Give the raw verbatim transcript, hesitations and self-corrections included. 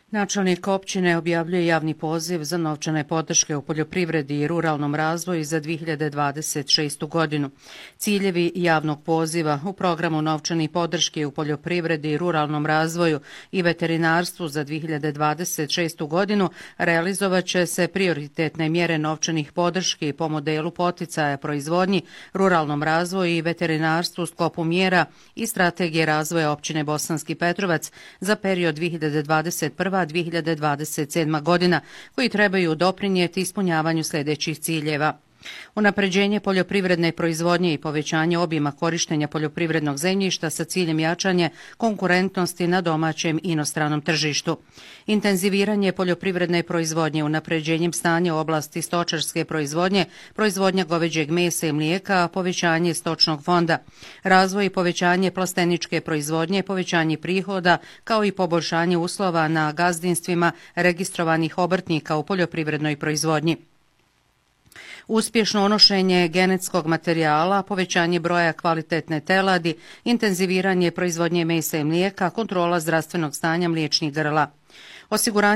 Načelnik općine objavljuje javni poziv za novčane podrške u poljoprivredi i ruralnom razvoju za dvije hiljade dvadeset šestu godinu. Ciljevi javnog poziva u programu novčanih podrške u poljoprivredi i ruralnom razvoju i veterinarstvu za dvije hiljade dvadeset šestu godinu realizovat će se prioritetne mjere novčanih podrški po modelu poticaja proizvodnji, ruralnom razvoju i veterinarstvu u sklopu mjera i strategije razvoja općine Bosanski Petrovac za period dvije hiljade dvadeset prve do dvije hiljade dvadeset sedme. godina, koji trebaju doprinijeti ispunjavanju sljedećih ciljeva. Unapređenje poljoprivredne proizvodnje i povećanje obima korištenja poljoprivrednog zemljišta sa ciljem jačanja konkurentnosti na domaćem i inostranom tržištu. Intenziviranje poljoprivredne proizvodnje unapređenjem stanja u oblasti stočarske proizvodnje, proizvodnja goveđeg mesa i mlijeka, povećanje stočnog fonda, razvoj i povećanje plasteničke proizvodnje, povećanje prihoda, kao i poboljšanje uslova na gazdinstvima registrovanih obrtnika u poljoprivrednoj proizvodnji. Uspješno unošenje genetskog materijala, povećanje broja kvalitetne teladi, intenziviranje proizvodnje mesa i mlijeka, kontrola zdravstvenog stanja mliječnih grla. Osiguranje